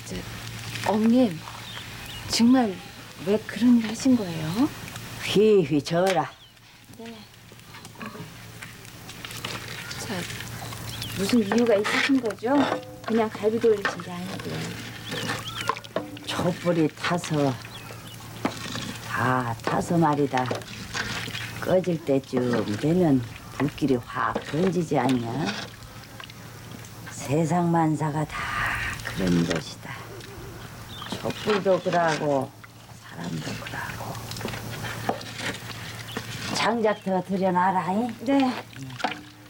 어머님, 정말 왜 그런 일 하신 거예요? 휘휘 저어라. 네. 무슨 이유가 있으신 거죠? 그냥 갈비 돌리신 게 아니고요. 촛불이 타서 다 타서 말이다. 꺼질 때쯤 되면 불길이 확 번지지 않냐? 세상 만사가 다 그런 것이다. 촛불도 그러고 사람도 그러고. 장작 더 들여놔라. 잉? 네.